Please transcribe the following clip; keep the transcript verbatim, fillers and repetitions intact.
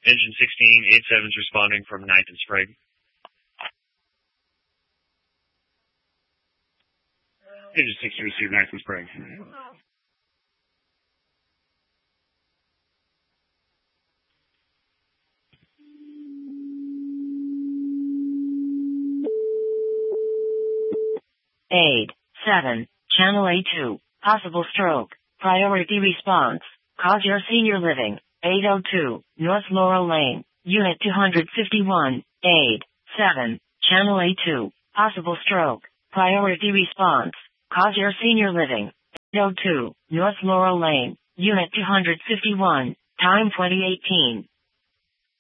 Engine sixteen eighty-seven is responding from ninth and Sprague. Engine sixteen received ninth and Sprague. Aid, seven, Channel A two, possible stroke, priority response, cause your senior living, eight oh two, North Laurel Lane, Unit two fifty-one, Aid, seven, Channel A two, possible stroke, priority response, cause your senior living, eight oh two, North Laurel Lane, Unit two fifty-one, time twenty eighteen.